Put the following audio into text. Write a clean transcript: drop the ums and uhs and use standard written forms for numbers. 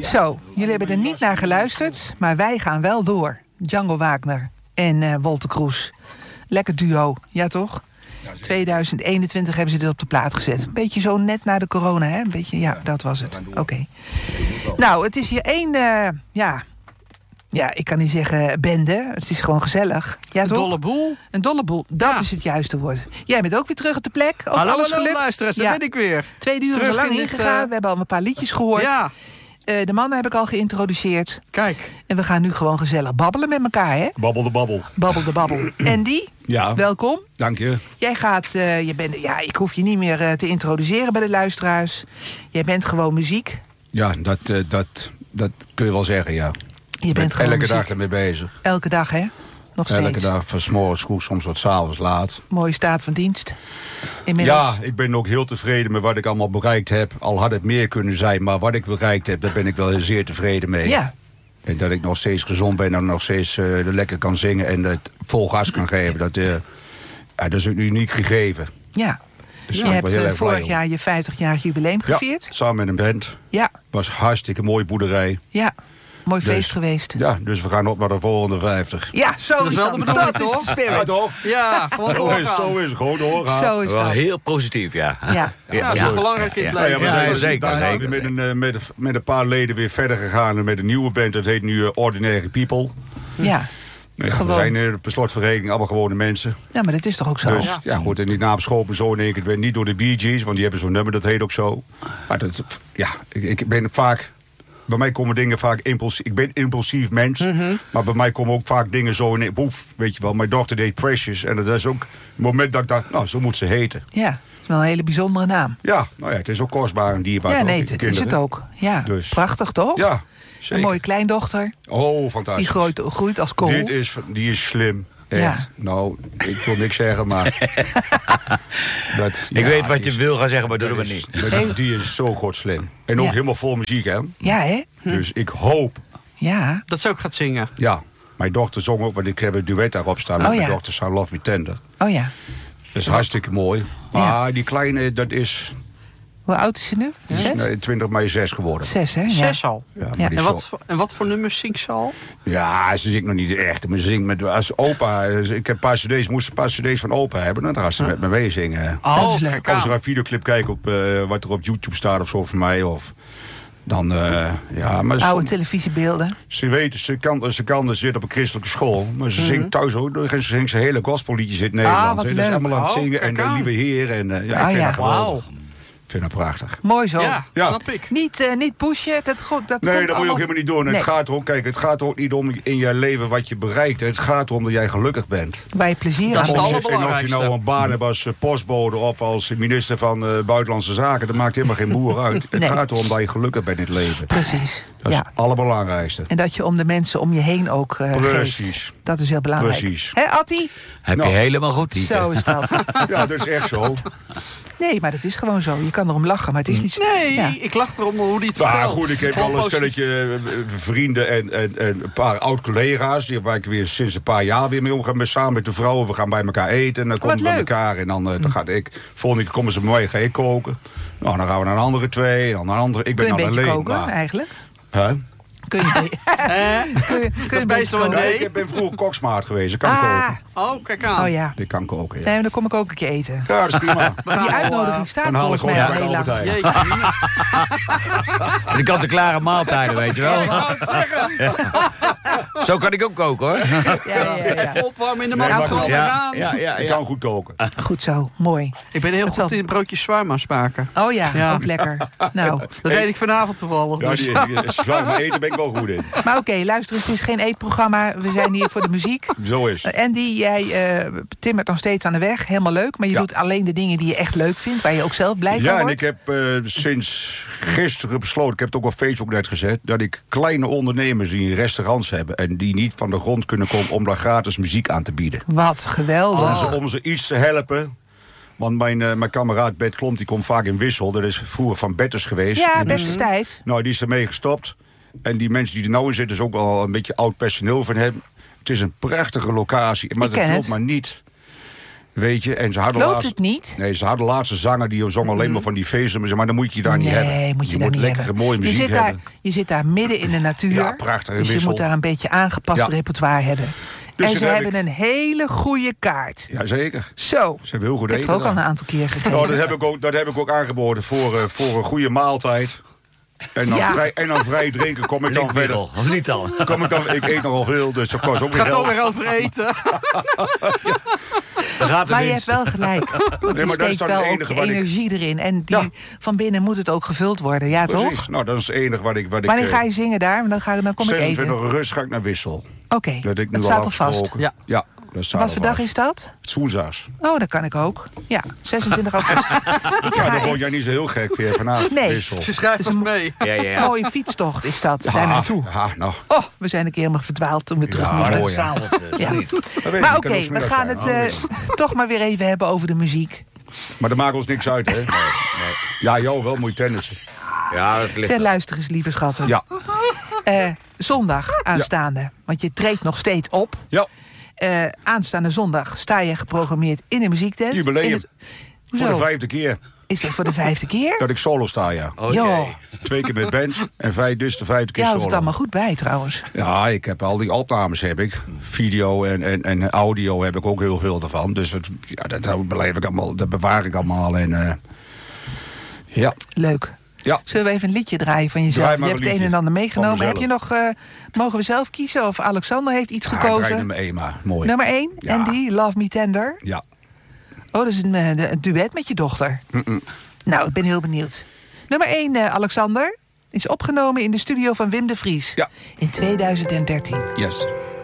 Zo, jullie hebben er niet naar geluisterd, maar wij gaan wel door. Django Wagner en Wolter Kroes. Lekker duo, ja toch? 2021 hebben ze dit op de plaat gezet. Een beetje zo net na de corona, hè? Een beetje, ja, dat was het. Oké. Nou, het is hier één, ja, ik kan niet zeggen bende. Het is gewoon gezellig. Ja, toch? Een dolle boel. Een dolle boel, dat is het juiste woord. Jij bent ook weer terug op de plek. Ook Hallo, alles gelukt? luisteraars, daar ben ik weer. 2 uur is er lang ingegaan. We hebben al een paar liedjes gehoord. Ja. De mannen heb ik al geïntroduceerd. Kijk. En we gaan nu gewoon gezellig babbelen met elkaar, hè? Babbel de babbel. Babbel de babbel. Andy, Ja. welkom. Dank je. Jij gaat, ik hoef je niet meer te introduceren bij de luisteraars. Jij bent gewoon muziek. Ja, dat kun je wel zeggen, ja. Je bent gewoon elke muziek. dag ermee bezig. Elke dag, hè? Nog steeds. Elke dag, van 's morgens vroeg, soms wat 's avonds laat. Mooie staat van dienst. Inmiddels. Ja, ik ben ook heel tevreden met wat ik allemaal bereikt heb. Al had het meer kunnen zijn, maar wat ik bereikt heb, daar ben ik wel zeer tevreden mee. Ja. En dat ik nog steeds gezond ben en nog steeds lekker kan zingen en het vol gas kan geven. Dat is een uniek gegeven. Ja. Dus Je daar ben ik hebt wel heel erg blij vorig om. jaar je 50-jarig jubileum gevierd. Ja, samen met een band. Ja. Was hartstikke mooie boerderij. Ja. Mooi Dus- feest geweest. Ja, dus we gaan op naar de volgende 50. Ja, zo Dat is is wel dat. de bedoeling, Dat is toch? de spirit. Ja, toch? Ja, gewoon doorgaan. Zo is het, gewoon doorgaan. Zo is Wel dat. heel positief, ja. Ja. Ja, dat is belangrijk in het Ja, leven. we Ja, zijn zeker, daarna zeker. met een paar leden weer verder gegaan met een nieuwe band. Dat heet nu Ordinary People. Ja. Ja, Gewoon. we zijn per slotverrekening allemaal gewone mensen. Ja, maar dat is toch ook zo? Dus ja, goed, en die naam schoot me zo in één keer. Het werd niet door de Bee Gees, want die hebben zo'n nummer, dat heet ook zo. Maar ik ben vaak... Bij mij komen dingen vaak impulsief. Ik ben een impulsief mens. Maar bij mij komen ook vaak dingen zo in... Boef, weet je wel. Mijn dochter deed Precious. En dat is ook het moment dat ik dacht... Nou, zo moet ze heten. Ja, het is wel een hele bijzondere naam. Ja, nou ja, het is ook kostbaar en dierbaar. Ja, toch, nee, die dat is het kinderen. ook. Ja, Dus- prachtig toch? Ja, Een zeker. mooie kleindochter. Oh, fantastisch. Die groeit als kool. Die is slim. Echt. Ja. Nou, ik wil niks zeggen, maar... Ik weet wat je wil gaan zeggen, maar doe dat het maar is- niet. Die is zo godslim. En ook Ja. helemaal vol muziek, hè. Ja, hè? Dus ik hoop... Ja. Dat ze ook gaat zingen. Ja, mijn dochter zong ook, want ik heb een duet daarop staan... met Oh, mijn ja. dochter, Sound Love Me Tender. Oh ja. Dat is hartstikke mooi. Maar die kleine, dat is... Hoe oud is ze nu? 6? Nee, 20 mei 6 geworden. 6, hè? Ja. 6 al. Ja, maar Ja. die En is wat voor nummers zingt ze al? Ja, ze zingt nog niet echt. Maar ze zingt met, als opa... Ik heb moest een paar cd's van opa hebben. En dan gaat ze met me mee zingen. Dat is leuk. Als ze een videoclip kijken op wat er op YouTube staat of zo voor mij. Of, dan, ja, maar Oude televisiebeelden. ze weet, ze zit op een christelijke school. Maar ze zingt thuis ook. En ze zingt ze hele gospelliedjes in het Nederlands. wat hè. leuk. Dus allemaal aan het Oh, zingen. En kijk aan. Lieve Heer. En ik Ah, vind ja. dat geweldig. Ik vind dat prachtig. Mooi zo. Ja, Ja. snap ik. Niet pushen. Dat Nee, komt dat moet je ook allemaal- helemaal niet doen. Nee. Het gaat er ook, kijk, het gaat er ook niet om in je leven wat je bereikt. Het gaat erom dat jij gelukkig bent. Waar je plezier Dat aan is het beleeft. En of je allerbelangrijkste. nou een baan hebt als postbode of als minister van Buitenlandse Zaken, dat maakt helemaal geen boer uit. Het Nee. gaat erom dat je gelukkig bent in het leven. Precies. Dat is Ja. het allerbelangrijkste. En dat je om de mensen om je heen ook Precies. geeft. Dat is heel belangrijk. Precies. Hè, Attie? Heb Nou. je helemaal goed, Lieke. Zo is dat. Ja, dat is echt zo. Nee, maar dat is gewoon zo. Je kan erom lachen, maar het is niet zo. Nee, Ja. ik lach erom hoe die het Maar vertelt. goed, ik heb Gewoon wel een positief. stelletje vrienden en een paar oud-collega's... waar ik weer sinds een paar jaar weer mee omga. Samen met de vrouwen, we gaan bij elkaar eten. En dan komen we bij leuk. elkaar. En dan ga ik... Volgende keer komen ze bij mij, ga ik koken. Nou, dan gaan we naar een andere twee. En dan naar een andere... Ik Kun ben je een dan beetje alleen. koken, maar- eigenlijk? Huh? Kun je, kun je een beetje meestal een koken? nee. Ik ben vroeger koksmaat geweest. Ik kan Ah, koken. Oh, kijk aan. oh ja. Ik kan koken, ja. Nee, maar dan kom ik ook een keer eten. Ja, dat is prima. We gaan Die al, uitnodiging staat Dan haal ik volgens gewoon mij al bij de heel lang. Albert Heijn. Jeetje. En die kant-en-klare maaltijden, weet je wel. Ik wou het zeggen. Zo kan ik ook koken, hoor. Ja. Vol opwarmen in de Nee, maar microfoon. goed. we gaan. Ik kan goed koken. Goed zo, mooi. Ik ben heel Het goed zal- in broodjes zwaarma's maken. Oh ja, Ja. ook lekker. Nou, Dat deed ik vanavond toevallig. Ja, Dus. zwaar met eten ben ik wel goed in. maar oké, luister, het is geen eetprogramma. We zijn hier voor de muziek. Zo is het. Andy, jij timmert nog steeds aan de weg. Helemaal leuk. Maar je Ja. doet alleen de dingen die je echt leuk vindt. Waar je ook zelf blij van Ja, en wordt. ik heb sinds gisteren besloten, ik heb het ook op Facebook net gezet, dat ik kleine ondernemers die restaurants hebben en die niet van de grond kunnen komen om daar gratis muziek aan te bieden. Wat geweldig. Om ze iets te helpen. Want mijn kameraad Bert Klomp, die komt vaak in Wissel. Dat is vroeger van Betters geweest. Ja, En die- best stijf. Nou, die is ermee gestopt. En die mensen die er nou in zitten, is ook al een beetje oud personeel van hem. Het is een prachtige locatie, maar Ik dat ken klopt het. maar niet. Weet je, en ze hadden Loopt laatst... het niet? Nee, ze hadden laatste zanger die zong alleen maar van die feesten. Maar dan moet je daar niet hebben. Nee, moet je daar niet lekkere, hebben. mooie muziek hebben. Je zit daar midden in de natuur. Ja, prachtig. Dus je Wissel. moet daar een beetje aangepast Ja. repertoire hebben. Dus en ze dat heb hebben een hele goede kaart. Jazeker. Zo. Ze hebben heel goed Ik heb eten er ook al daar. een aantal keer gegeten. Nou, dat heb ik ook aangeboden voor een goede maaltijd. En dan, Ja. vrij drinken kom ik dan verder. Of niet dan? Ik eet nogal veel, dus dat kost ook weer Het gaat toch geld. weer over eten. Dan gaat de Maar je winst. hebt wel gelijk. Want Nee, je maar dat is steekt dan wel het ook enige wat ik- energie erin. En die, Ja. van binnen moet het ook gevuld worden. Ja, toch? Precies. Nou, dat is het enige wat ik... Wanneer ga je zingen daar? Dan kom ik eten. 26 augustus ga ik naar Wissel. Oké, Dat heb ik nu dat al staat al vast. afgesproken. Ja. Dat staat Wat al voor dag vast. is dat? Het is woensdags. Oh, dat kan ik ook. Ja, 26 augustus. Ik Ja, ga dan word jij niet zo heel gek weer vanavond. Nee. Wissel. Ze schrijft vast mee. Een mooie fietstocht is dat, daar naartoe. Ja, nou. Oh, we zijn een keer helemaal verdwaald toen we terug Ja, moesten. mooi, ja. Ja. Dat weet ik Maar niet. oké, Kan ook we smiddags gaan zijn. het toch maar weer even hebben over de muziek. Maar dat maakt ons niks uit, hè? Nee. Ja, jou wel, moet je tennissen. Ja, dat ligt Zeg, er. luister eens, lieve schatten. Ja. Zondag aanstaande, want je treedt nog steeds op. Ja. Aanstaande zondag sta je geprogrammeerd in de muziektent. Jubileum. In het- Voor de Hoezo? 5e keer Is dat voor de 5e keer? dat ik solo sta, ja. Oh, Jo, jee. 2 keer met band en dus de 5e keer ja, solo. dat is allemaal goed bij trouwens. Ja, ik heb al die opnames heb ik. Video en audio heb ik ook heel veel ervan. Dus dat beleef ik allemaal, dat bewaar ik allemaal. En ja. Leuk. Ja. Zullen we even een liedje draaien van jezelf? Draai Je maar hebt een het een en liedje ander meegenomen. van Heb je nog, mogen we zelf kiezen of Alexander heeft iets Draai gekozen? nummer 1 maar. Mooi. Nummer 1, Ja. en die, Love Me Tender. Ja. Oh, dat is een duet met je dochter. Nou, ik ben heel benieuwd. Nummer 1, Alexander, is opgenomen in de studio van Wim de Vries. Ja. In 2013. Yes.